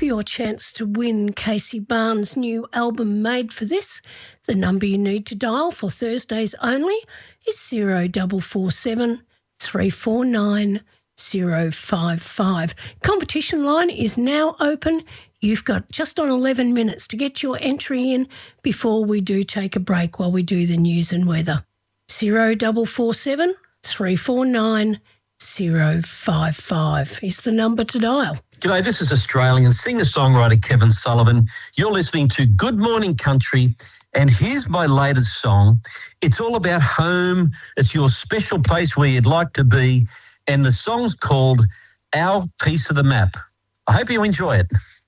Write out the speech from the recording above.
your chance to win Casey Barnes' new album Made for This. The number you need to dial for Thursdays only is 0447 349 055. Competition line is now open. You've got just on 11 minutes to get your entry in before we do take a break while we do the news and weather. 0447 349 055 is the number to dial. G'day, this is Australian singer-songwriter Kevin Sullivan. You're listening to Good Morning Country, and here's my latest song. It's all about home. It's your special place where you'd like to be, and the song's called Our Piece of the Map. I hope you enjoy it.